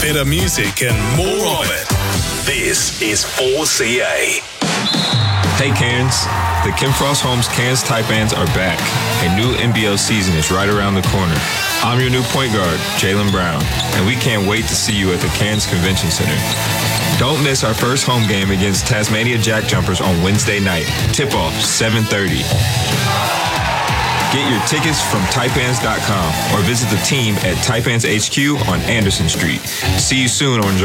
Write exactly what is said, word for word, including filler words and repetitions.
better music and more of it. This is four C A. Hey Cairns, the Kim Frost Homes Cairns Taipans are back. A new N B L season is right around the corner. I'm your new point guard, Jaylen Brown, and we can't wait to see you at the Cairns Convention Center. Don't miss our first home game against Tasmania Jack Jumpers on Wednesday night. Tip-off, seven thirty. Get your tickets from taipans dot com or visit the team at Taipans H Q on Anderson Street. See you soon, Orange